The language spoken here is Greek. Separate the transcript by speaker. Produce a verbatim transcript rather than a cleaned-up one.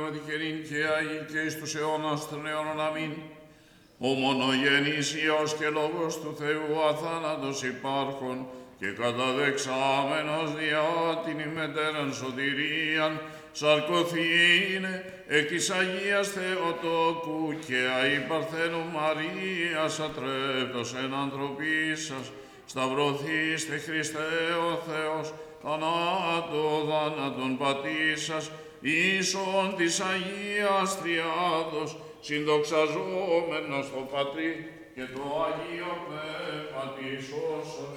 Speaker 1: με τυχερήν και Αγί και εις τους αιώνας των αιώνων. Αμήν. Ο μονογενής Υιός και Λόγος του Θεού αθάνατος υπάρχων και καταδεξάμενος διά την ημετέραν σωτηρίαν σαρκωθήνε εκ της Αγίας Θεοτόκου και αη Παρθένου Μαρίας ατρέπτος εν ανθρωπίσας σταυρωθήστε Χριστέ ο Θεός θανάτω θάνατον πατήσας ίσον της Αγίας Τριάδος συνδοξαζόμενος το Πατρί και το Αγίο Πνεύμα της όσων